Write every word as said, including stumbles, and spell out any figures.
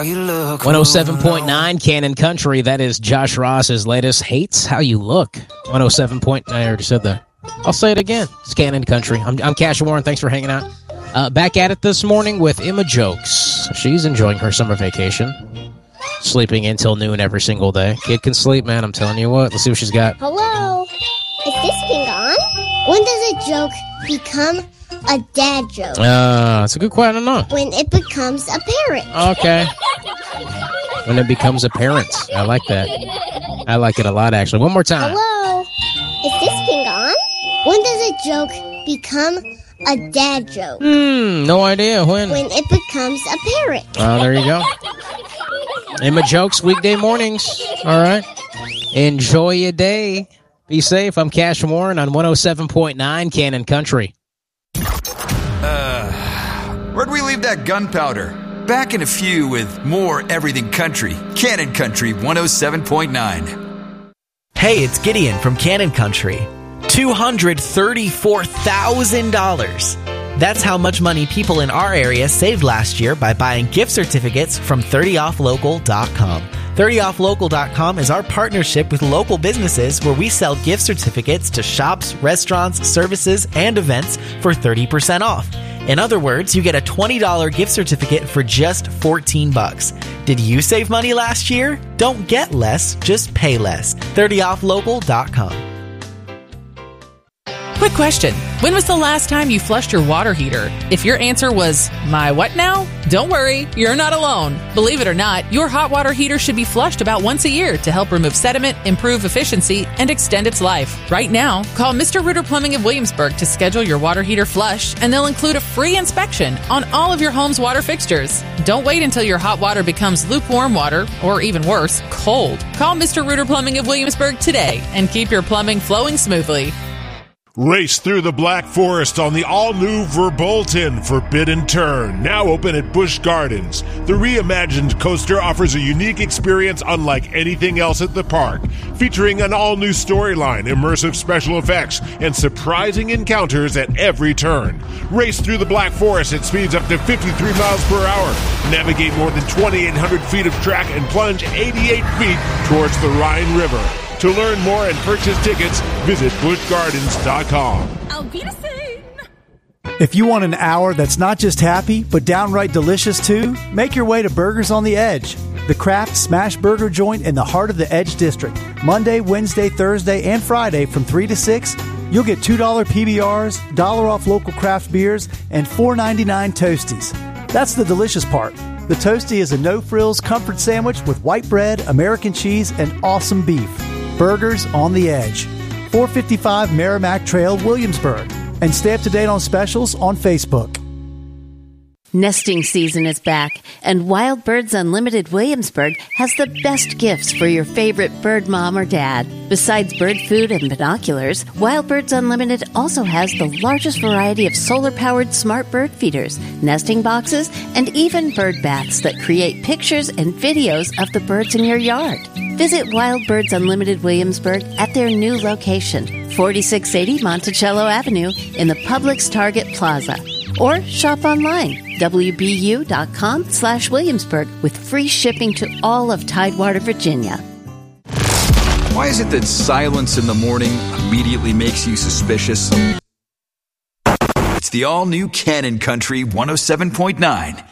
how you look. one oh seven point nine Cannon Country. That is Josh Ross's latest. Hates how you look. one oh seven point nine. I already said that. I'll say it again. It's Cannon Country. I'm, I'm Cash Warren. Thanks for hanging out. Uh, back at it this morning with Emma Jokes. She's enjoying her summer vacation. Sleeping until noon every single day. Kid can sleep, man. I'm telling you what. Let's see what she's got. Hello? Is this thing on? When does a joke become a dad joke? Uh, it's a good question. I don't know. When it becomes apparent. Okay. When it becomes apparent. I like that. I like it a lot, actually. One more time. Hello? Is this thing on? When does a joke become a dad joke? Hmm, no idea. When? When it becomes apparent. Oh, there you go. Emma Jokes, weekday mornings. All right. Enjoy your day. Be safe. I'm Cash Warren on one oh seven point nine Cannon Country. Uh, where'd we leave that gunpowder? Back in a few with more Everything Country. Cannon Country one oh seven point nine. Hey, it's Gideon from Cannon Country. two hundred thirty-four thousand dollars. That's how much money people in our area saved last year by buying gift certificates from thirty off local dot com. thirty off local dot com is our partnership with local businesses where we sell gift certificates to shops, restaurants, services, and events for thirty percent off. In other words, you get a twenty dollars gift certificate for just fourteen bucks. Did you save money last year? Don't get less, just pay less. thirty off local dot com. Quick question. When was the last time you flushed your water heater? If your answer was, my what now? Don't worry, you're not alone. Believe it or not, your hot water heater should be flushed about once a year to help remove sediment, improve efficiency, and extend its life. Right now, call Mister Ritter Plumbing of Williamsburg to schedule your water heater flush, and they'll include a free inspection on all of your home's water fixtures. Don't wait until your hot water becomes lukewarm water, or even worse, cold. Call Mister Ritter Plumbing of Williamsburg today and keep your plumbing flowing smoothly. Race through the Black Forest on the all-new Verbolten Forbidden Turn, now open at Busch Gardens. The reimagined coaster offers a unique experience unlike anything else at the park, featuring an all-new storyline, immersive special effects, and surprising encounters at every turn. Race through the Black Forest at speeds up to fifty-three miles per hour. Navigate more than twenty-eight hundred feet of track and plunge eighty-eight feet towards the Rhine River. To learn more and purchase tickets, visit busch gardens dot com. I'll be the same. If you want an hour that's not just happy, but downright delicious too, make your way to Burgers on the Edge, the craft smash burger joint in the heart of the Edge District. Monday, Wednesday, Thursday, and Friday from three to six, you'll get two dollars P B Rs, one dollar off local craft beers, and four ninety-nine Toasties. That's the delicious part. The Toastie is a no-frills comfort sandwich with white bread, American cheese, and awesome beef. Burgers on the Edge, four fifty-five Merrimack Trail, Williamsburg. And stay up to date on specials on Facebook. Nesting season is back, and Wild Birds Unlimited Williamsburg has the best gifts for your favorite bird mom or dad. Besides bird food and binoculars, Wild Birds Unlimited also has the largest variety of solar-powered smart bird feeders, nesting boxes, and even bird baths that create pictures and videos of the birds in your yard. Visit Wild Birds Unlimited Williamsburg at their new location, forty-six eighty Monticello Avenue in the Publix Target Plaza. Or shop online, W B U dot com slash Williamsburg, with free shipping to all of Tidewater, Virginia. Why is it that silence in the morning immediately makes you suspicious? It's the all-new Cannon Country one oh seven point nine.